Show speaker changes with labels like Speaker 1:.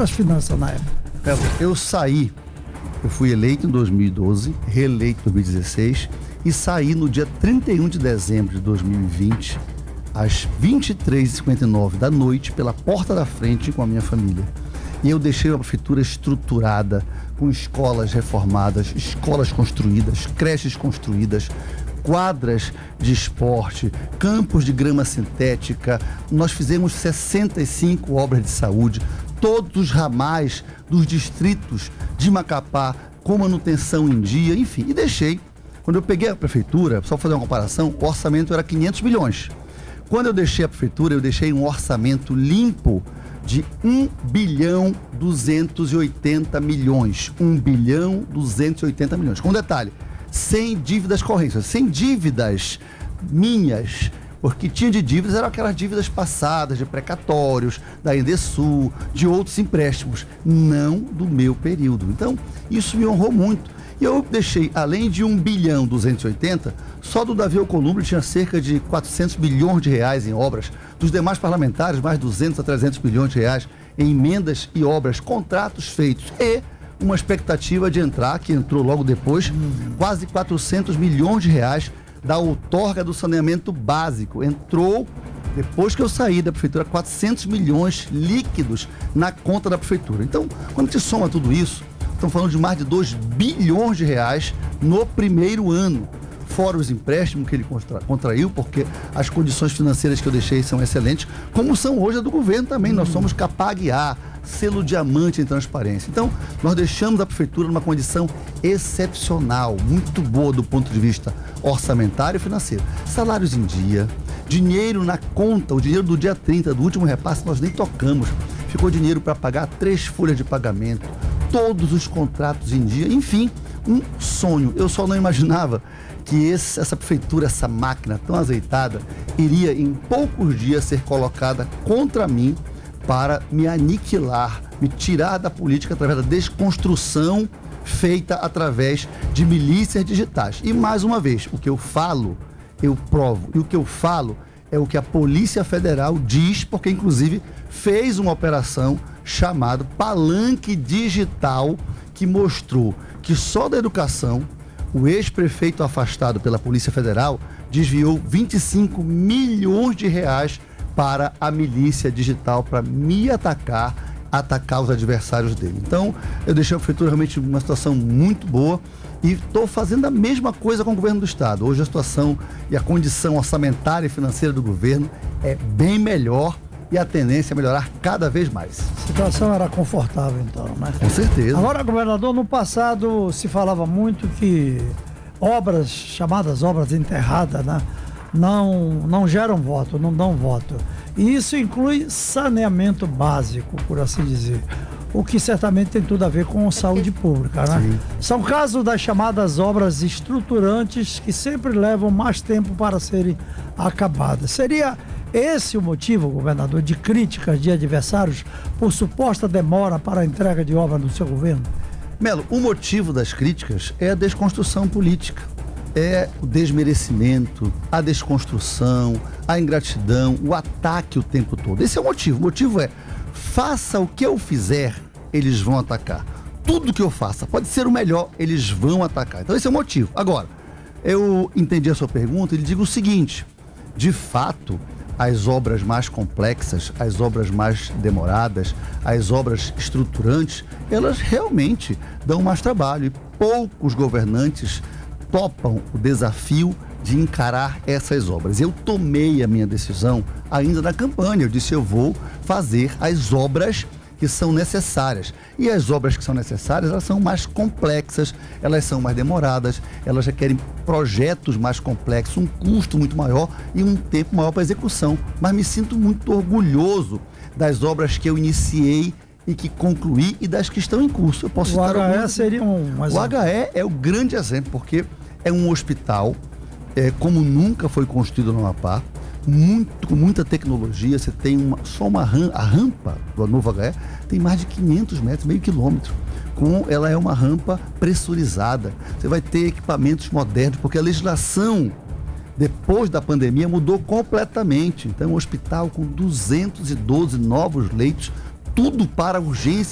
Speaker 1: eram as finanças na época?
Speaker 2: Eu fui eleito em 2012, reeleito em 2016 e saí no dia 31 de dezembro de 2020, às 23h59 da noite, pela porta da frente com a minha família. E eu deixei uma prefeitura estruturada, com escolas reformadas, escolas construídas, creches construídas, quadras de esporte, campos de grama sintética. Nós fizemos 65 obras de saúde, todos os ramais dos distritos de Macapá com manutenção em dia, enfim. E deixei, quando eu peguei a prefeitura, só para fazer uma comparação, o orçamento era 500 milhões. Quando eu deixei a prefeitura, eu deixei um orçamento limpo de 1 bilhão 280 milhões. 1 bilhão 280 milhões. Com detalhe, sem dívidas correntes, sem dívidas minhas, porque tinha de dívidas, eram aquelas dívidas passadas, de precatórios, da Endesul, de outros empréstimos, não do meu período. Então, isso me honrou muito. E eu deixei, além de 1 bilhão 280, só do Davi Alcolumbre tinha cerca de 400 bilhões de reais em obras, dos demais parlamentares, mais 200 a 300 bilhões de reais em emendas e obras, contratos feitos e uma expectativa de entrar, que entrou logo depois, quase 400 milhões de reais da outorga do saneamento básico. Entrou, depois que eu saí da prefeitura, 400 milhões líquidos na conta da prefeitura. Então, quando a gente soma tudo isso, estamos falando de mais de 2 bilhões de reais no primeiro ano, fora os empréstimos que ele contraiu, porque as condições financeiras que eu deixei são excelentes, como são hoje a do governo também. Nós somos Capag-A, selo diamante em transparência. Então, nós deixamos a prefeitura numa condição excepcional, muito boa do ponto de vista orçamentário e financeiro. Salários em dia, dinheiro na conta, o dinheiro do dia 30, do último repasse, nós nem tocamos. Ficou dinheiro para pagar 3 folhas de pagamento, todos os contratos em dia, enfim, um sonho. Eu só não imaginava que essa prefeitura, essa máquina tão azeitada, iria em poucos dias ser colocada contra mim para me aniquilar, me tirar da política através da desconstrução feita através de milícias digitais. E mais uma vez, o que eu falo, eu provo. E o que eu falo é o que a Polícia Federal diz, porque inclusive fez uma operação chamada Palanque Digital, que mostrou que só da educação, o ex-prefeito afastado pela Polícia Federal desviou 25 milhões de reais para a milícia digital, para me atacar os adversários dele. Então, eu deixei a prefeitura realmente numa situação muito boa e estou fazendo a mesma coisa com o governo do estado. Hoje a situação e a condição orçamentária e financeira do governo é bem melhor e a tendência é melhorar cada vez mais.
Speaker 1: A situação era confortável, então, né?
Speaker 2: Com certeza.
Speaker 1: Agora, governador, no passado se falava muito que obras, chamadas obras enterradas, né, não geram voto, não dão voto. E isso inclui saneamento básico, por assim dizer. O que certamente tem tudo a ver com saúde pública, né?
Speaker 2: Sim.
Speaker 1: São casos das chamadas obras estruturantes que sempre levam mais tempo para serem acabadas. Seria esse o motivo, governador, de críticas de adversários por suposta demora para a entrega de obra no seu governo?
Speaker 2: Melo, o motivo das críticas é a desconstrução política. É o desmerecimento, a desconstrução, a ingratidão, o ataque o tempo todo. Esse é o motivo. O motivo é, faça o que eu fizer, eles vão atacar. Tudo que eu faça, pode ser o melhor, eles vão atacar. Então esse é o motivo. Agora, eu entendi a sua pergunta e lhe digo o seguinte: de fato, as obras mais complexas, as obras mais demoradas, as obras estruturantes, elas realmente dão mais trabalho e poucos governantes topam o desafio de encarar essas obras. Eu tomei a minha decisão ainda na campanha. Eu disse, eu vou fazer as obras que são necessárias. E as obras que são necessárias, elas são mais complexas, elas são mais demoradas, elas requerem projetos mais complexos, um custo muito maior e um tempo maior para execução. Mas me sinto muito orgulhoso das obras que eu iniciei e que concluí e das que estão em curso. Eu posso citar
Speaker 1: HE seria um exemplo.
Speaker 2: O HE é o grande exemplo, porque é um hospital como nunca foi construído no Amapá, com muita tecnologia. Você tem a rampa do novo HE tem mais de 500 metros, meio quilômetro. Ela é uma rampa pressurizada. Você vai ter equipamentos modernos, porque a legislação, depois da pandemia, mudou completamente. Então, um hospital com 212 novos leitos, tudo para urgência